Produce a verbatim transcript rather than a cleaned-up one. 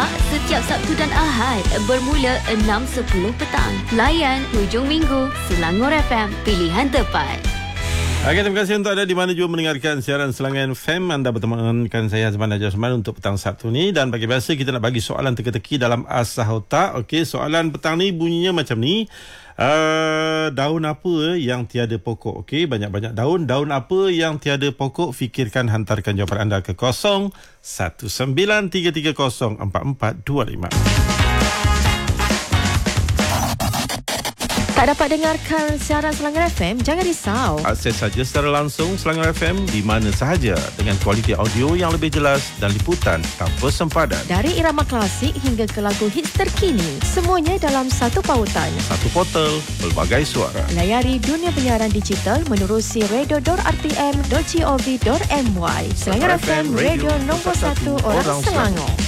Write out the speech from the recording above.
Simak setiap Sabtu dan Ahad bermula enam sepuluh petang. Layan hujung minggu Selangor F M, pilihan tepat. Okey, terima kasih untuk anda di mana juga mendengarkan siaran Selangor F M. Anda berteman dengan saya Azman Najjar Osman untuk petang Sabtu ni, dan bagi biasa kita nak bagi soalan teka-teki dalam Asah Otak. Okey, soalan petang ni bunyinya macam ni. Uh, daun apa yang tiada pokok? Okey, banyak-banyak daun. Daun apa yang tiada pokok? Fikirkan, hantarkan jawapan anda ke kosong satu sembilan tiga tiga kosong empat empat dua lima. Tak dapat dengarkan siaran Selangor F M? Jangan risau. Akses saja secara langsung Selangor F M di mana sahaja dengan kualiti audio yang lebih jelas dan liputan tanpa sempadan. Dari irama klasik hingga ke lagu hits terkini, semuanya dalam satu pautan. Satu portal, pelbagai suara. Layari dunia penyiaran digital menerusi radio dot r t m dot gov dot m y. Selangor F M, radio nombor satu orang Selangor.